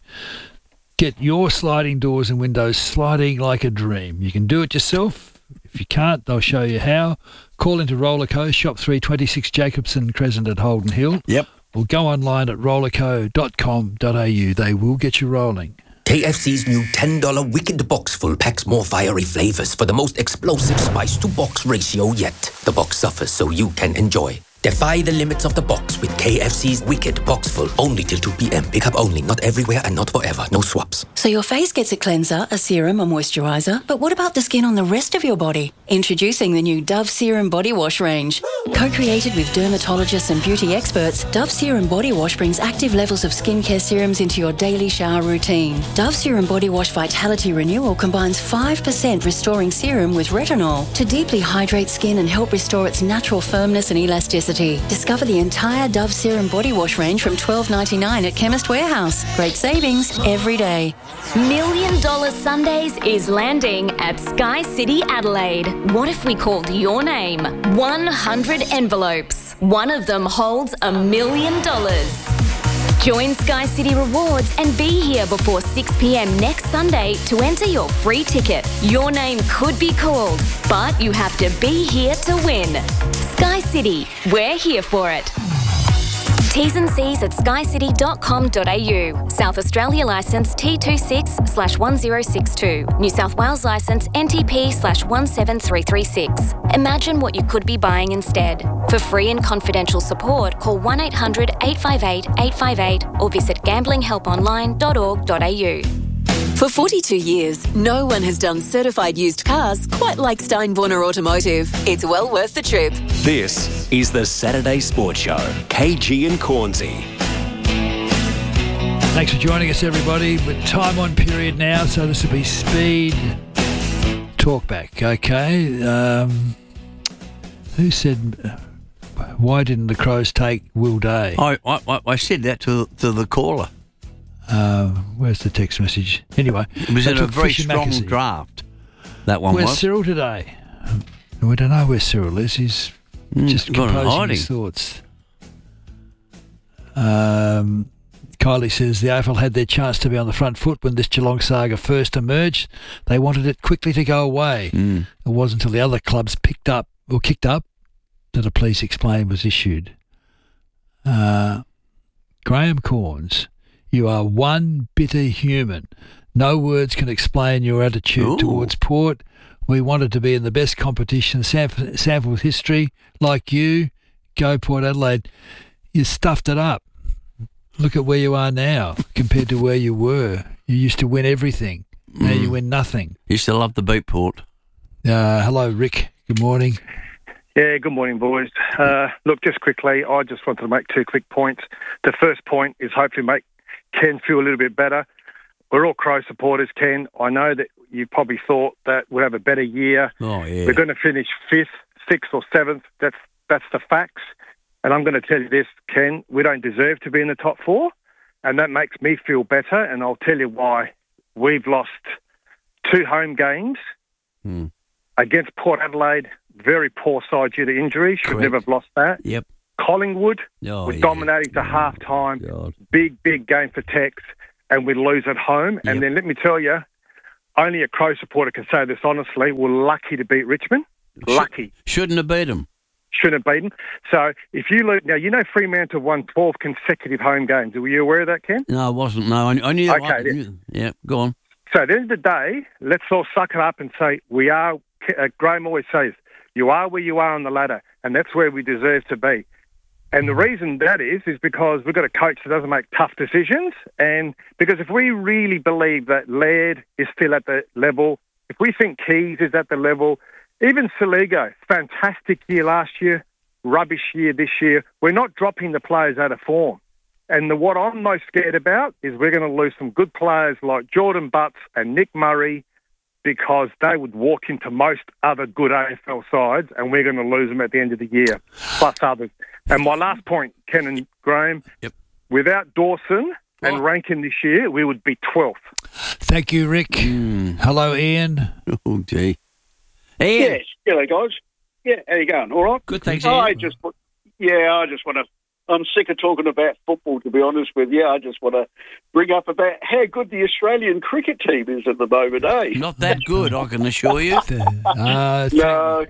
Get your sliding doors and windows sliding like a dream. You can do it yourself. If you can't, they'll show you how. Call into Rollerco, shop three twenty-six Jacobson Crescent at Holden Hill. Yep. Or go online at rollerco dot com dot a u. They will get you rolling. K F C's new ten dollar Wicked Box Full packs more fiery flavors for the most explosive spice-to-box ratio yet. The box suffers so you can enjoy. Defy the limits of the box with K F C's Wicked Box Full. Only till two p.m. Pickup only, not everywhere and not forever. No swaps. So your face gets a cleanser, a serum, a moisturiser, but what about the skin on the rest of your body? Introducing the new Dove Serum Body Wash range. Co-created with dermatologists and beauty experts, Dove Serum Body Wash brings active levels of skincare serums into your daily shower routine. Dove Serum Body Wash Vitality Renewal combines five percent restoring serum with retinol to deeply hydrate skin and help restore its natural firmness and elasticity. Discover the entire Dove Serum Body Wash range from twelve ninety-nine at Chemist Warehouse. Great savings every day. Million Dollar Sundays is landing at Sky City Adelaide. What if we called your name? one hundred envelopes. One of them holds a million dollars. Join Sky City Rewards and be here before six p.m. next Sunday to enter your free ticket. Your name could be called, but you have to be here to win. Sky City, we're here for it. T's and C's at sky city dot com dot a u. South Australia licence T twenty-six slash one zero six two. New South Wales licence N T P slash one seven three three six. Imagine what you could be buying instead. For free and confidential support, call one eight hundred eight five eight eight five eight or visit gambling help online dot org dot a u. For forty-two years, no one has done certified used cars quite like Steinborner Automotive. It's well worth the trip. This is the Saturday Sports Show. K G and Cornsey. Thanks for joining us, everybody. With time on period now, so this will be speed talkback. Okay. Um, who said, why didn't the Crows take Will Day? I I, I said that to to the caller. Uh, where's the text message? Anyway, It was they in a took very Fisher strong Mackesy. draft. That one Where's was. Cyril today? We don't know where Cyril is. He's Mm, just gone in composing hiding. his thoughts. Um, Kylie says the A F L had their chance to be on the front foot when this Geelong saga first emerged. They wanted it quickly to go away. Mm. It wasn't until the other clubs picked up or kicked up that a police explain was issued. Uh, Graham Corns, you are one bitter human. No words can explain your attitude Ooh. towards Port. We wanted to be in the best competition, Sanford, Sanford history, like you. Go Port Adelaide. You stuffed it up. look at where you are now compared to where you were. You used to win everything. Now Mm. you win nothing. You still love the beat Port. Uh, hello, Rick. Good morning. Yeah, good morning, boys. Uh, look, just quickly, I just wanted to make two quick points. The first point is hopefully make Ken feel a little bit better. We're all Crow supporters, Ken. I know that you probably thought that we'll have a better year. Oh, yeah. We're going to finish fifth, sixth or seventh. That's that's the facts. And I'm going to tell you this, Ken, we don't deserve to be in the top four, and that makes me feel better, and I'll tell you why. We've lost two home games Mm. against Port Adelaide, very poor side due to injury. Should Correct. never have lost that. Yep. Collingwood, Oh, we're yeah. dominating to half-time. Big, big game for Tex, and we lose at home. And then let me tell you, only a Crow supporter can say this honestly, we're lucky to beat Richmond. Lucky. Shouldn't have beat them. Shouldn't have beaten. So if you look, now, you know Fremantle won twelve consecutive home games. Were you aware of that, Ken? No, I wasn't. No, I, I knew. Okay, I, then. yeah, go on. So at the end of the day, let's all suck it up and say, we are, uh, Graham always says, you are where you are on the ladder, and that's where we deserve to be. And the reason that is, is because we've got a coach that doesn't make tough decisions, and because if we really believe that Laird is still at the level, if we think Keys is at the level, even Saligo, fantastic year last year, rubbish year this year, we're not dropping the players out of form. And the, what I'm most scared about is we're going to lose some good players like Jordan Butts and Nick Murray because they would walk into most other good A F L sides, and we're going to lose them at the end of the year, plus others. And my last point, Ken and Graham, yep. without Dawson and Rankin this year, we would be twelfth. Thank you, Rick. Hello, Ian. Oh, gee. Ian. Yes, hello, guys. Yeah, how you going? All right? Good, thanks, I Ian. just, yeah, I just want to, I'm sick of talking about football, to be honest with you. I just want to bring up about how good the Australian cricket team is at the moment, eh? Not that good, I can assure you. uh, no,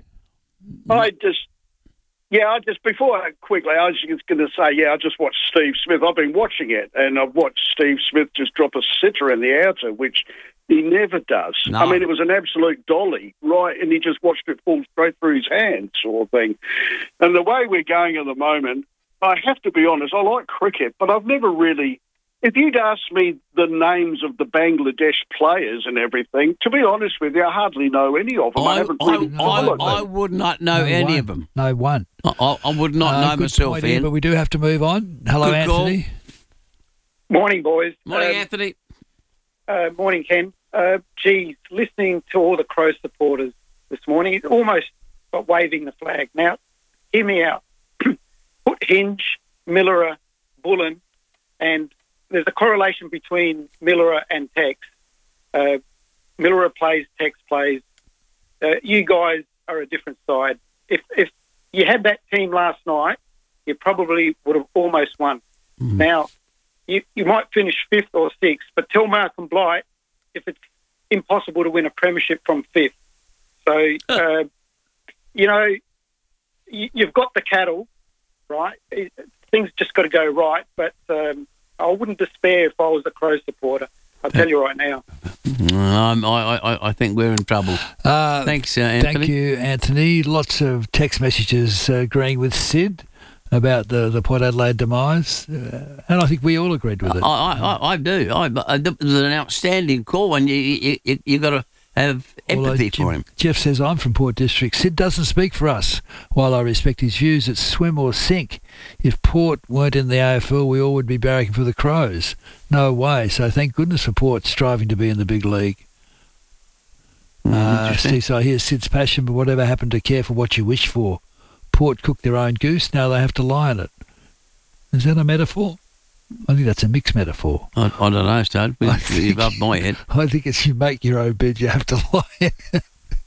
I just, yeah, I just, before I, quickly, I was just going to say, yeah, I just watched Steve Smith. I've been watching it, and I've watched Steve Smith just drop a sitter in the outer, which he never does. No. I mean, it was an absolute dolly, right? And he just watched it fall straight through his hand, sort of thing. And the way we're going at the moment, I have to be honest, I like cricket, but I've never really... If you'd asked me the names of the Bangladesh players and everything, to be honest with you, I hardly know any of them. I, I, haven't I, really I, followed I them. would not know No any one. of them. No one. I, I, I would not Uh, know good myself, point, Ian, Ian. but we do have to move on. Hello, Good call. Anthony. Morning, boys. Morning, Um, Anthony. Uh, morning, Ken. Uh, geez, listening to all the Crow supporters this morning, it's almost like waving the flag. Now, hear me out. Put Hinge, Millerer, Bullen, and there's a correlation between Millerer and Tex. Uh, Millerer plays, Tex plays. Uh, you guys are a different side. If if you had that team last night, you probably would have almost won. Mm-hmm. Now, you, you might finish fifth or sixth, but tell Malcolm Blight if it's impossible to win a premiership from fifth. So, uh, you know, you, you've got the cattle, right? It, things just got to go right, but um, I wouldn't despair if I was a Crow supporter. I'll tell you right now. Um, I, I, I think we're in trouble. Uh, Thanks, uh, Anthony. Thank you, Anthony. Lots of text messages uh, agreeing with Sid about the, the Port Adelaide demise, uh, and I think we all agreed with it. I, I, I, I do. I, I, it was an outstanding call, and you you, you, you got to have empathy Although for Jim- him. Jeff says, I'm from Port District. Sid doesn't speak for us. While I respect his views, it's swim or sink. If Port weren't in the A F L, we all would be barracking for the Crows. No way. So thank goodness for Port striving to be in the big league. Uh, interesting. Steve, so I hear Sid's passion, but whatever happened to care for what you wish for? Port cooked their own goose, now they have to lie on it. Is that a metaphor? I think that's a mixed metaphor. I, I don't know, Stud. I You've upped my head. I think it's you make your own bed, you have to lie in it.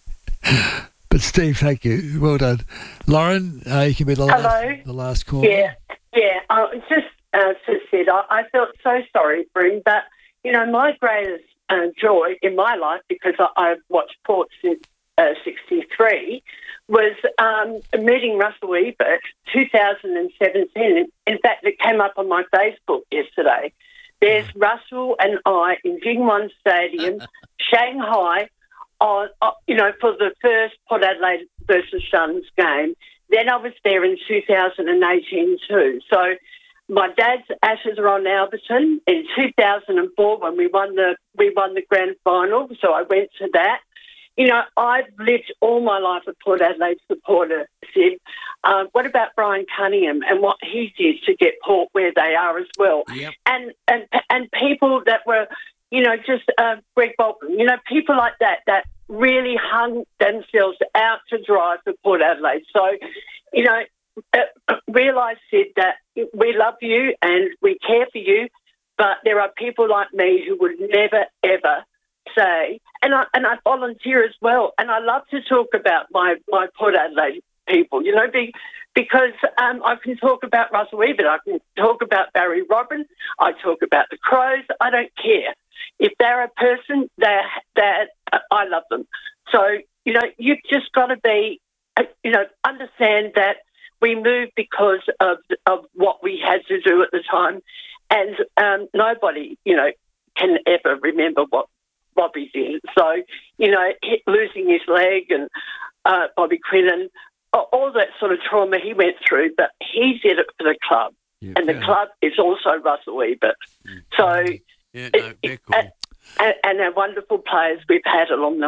But Steve, thank you. Well done. Lauren, uh, you can be the Hello. last, the last call. Yeah, yeah. Uh, just uh, to said, I, I felt so sorry for him, but you know, my greatest uh, joy in my life, because I, I've watched Port since uh, sixty-three, was um, meeting Russell Ebert, two thousand seventeen. In fact, it came up on my Facebook yesterday. There's Russell and I in Jingwon Stadium, Shanghai, on, uh, you know, for the first Port Adelaide versus Suns game. Then I was there in two thousand eighteen too. So my dad's ashes are on Alberton in two thousand four when we won the we won the grand final. So I went to that. You know, I've lived all my life a Port Adelaide supporter, Sid. Um, what about Brian Cunningham and what he did to get Port where they are as well? Yep. And and and people that were, you know, just uh, Greg Bolton, you know, people like that that really hung themselves out to drive for Port Adelaide. So, you know, uh, realise, Sid, that we love you and we care for you, but there are people like me who would never, ever say, and I and I volunteer as well, and I love to talk about my, my Port Adelaide people, you know, be, because um, I can talk about Russell Ebert, I can talk about Barry Robin, I talk about the Crows, I don't care. If they're a person, they're, they're, I love them. So, you know, you've just got to be, you know, understand that we moved because of of what we had to do at the time, and um, nobody, you know, can ever remember what Bobby did. So, you know, losing his leg and uh, Bobby Quinnan, all that sort of trauma he went through, but he did it for the club. Yeah, and the yeah. club is also Russell Ebert. So, yeah, no, it, cool. and, and our wonderful players we've had along the